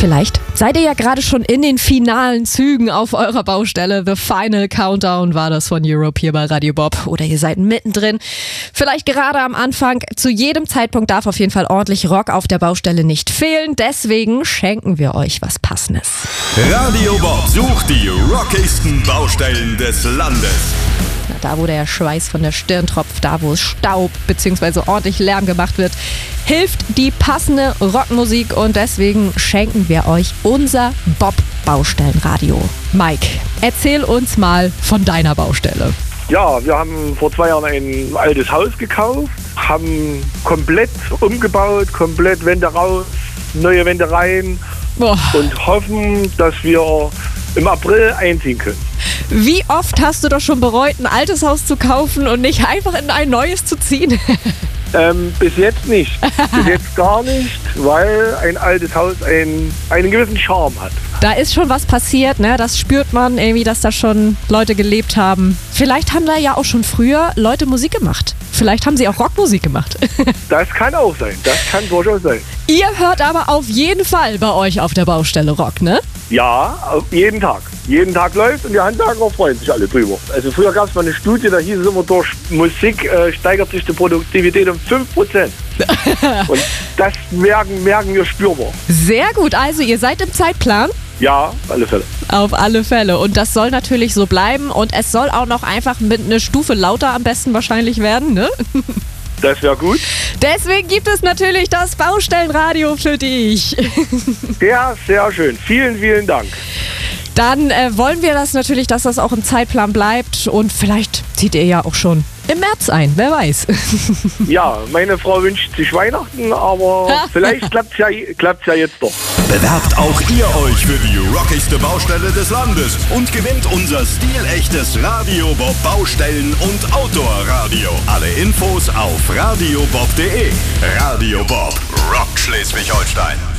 Vielleicht seid ihr ja gerade schon in den finalen Zügen auf eurer Baustelle. The Final Countdown war das von Europe hier bei Radio Bob. Oder ihr seid mittendrin. Vielleicht gerade am Anfang. Zu jedem Zeitpunkt darf auf jeden Fall ordentlich Rock auf der Baustelle nicht fehlen. Deswegen schenken wir euch was Passendes. Radio Bob sucht die rockigsten Baustellen des Landes. Da, wo der Schweiß von der Stirn tropft, da, wo es Staub bzw. ordentlich Lärm gemacht wird, hilft die passende Rockmusik und deswegen schenken wir euch unser Bob-Baustellenradio. Mike, erzähl uns mal von deiner Baustelle. Ja, wir haben vor 2 Jahren ein altes Haus gekauft, haben komplett umgebaut, komplett Wände raus, neue Wände rein und hoffen, dass wir im April einziehen können. Wie oft hast du doch schon bereut, ein altes Haus zu kaufen und nicht einfach in ein neues zu ziehen? Bis jetzt nicht. Bis jetzt gar nicht, weil ein altes Haus einen gewissen Charme hat. Da ist schon was passiert, ne? Das spürt man irgendwie, dass da schon Leute gelebt haben. Vielleicht haben da ja auch schon früher Leute Musik gemacht. Vielleicht haben sie auch Rockmusik gemacht. Das kann auch sein. Das kann durchaus sein. Ihr hört aber auf jeden Fall bei euch auf der Baustelle Rock, ne? Ja, jeden Tag. Jeden Tag läuft und die Handwerker freuen sich alle drüber. Also früher gab es mal eine Studie, da hieß es immer, durch Musik steigert sich die Produktivität um 5%. Und das merken wir spürbar. Sehr gut, also ihr seid im Zeitplan? Ja, auf alle Fälle. Auf alle Fälle. Und das soll natürlich so bleiben und es soll auch noch einfach mit einer Stufe lauter am besten wahrscheinlich werden, ne? Das wäre gut. Deswegen gibt es natürlich das Baustellenradio für dich. Sehr, sehr schön. Vielen, vielen Dank. Dann wollen wir das natürlich, dass das auch im Zeitplan bleibt und vielleicht zieht ihr ja auch schon im März ein, wer weiß. Ja, meine Frau wünscht sich Weihnachten, aber vielleicht klappt's ja jetzt doch. Bewerbt auch ihr euch für die rockigste Baustelle des Landes und gewinnt unser stilechtes Radio Bob Baustellen- und Outdoor-Radio. Alle Infos auf radiobob.de. Radio Bob, Rock Schleswig-Holstein.